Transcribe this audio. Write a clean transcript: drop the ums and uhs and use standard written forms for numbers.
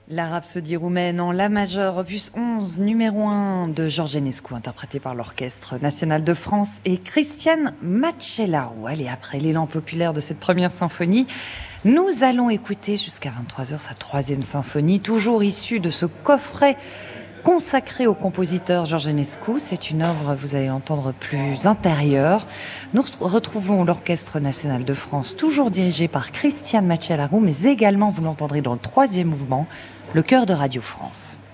La Rhapsodie roumaine en La majeure, opus 11, numéro 1 de Georges Enescu, interprété par l'Orchestre national de France et Cristian Macellaro. Allez, après l'élan populaire de cette première symphonie, nous allons écouter jusqu'à 23h sa troisième symphonie, toujours issue de ce coffret consacré au compositeur Georges Enescu. C'est une œuvre, vous allez l'entendre, plus intérieure. Nous retrouvons l'Orchestre national de France, toujours dirigé par Cristian Macellaro, mais également, vous l'entendrez dans le troisième mouvement, le chœur de Radio France.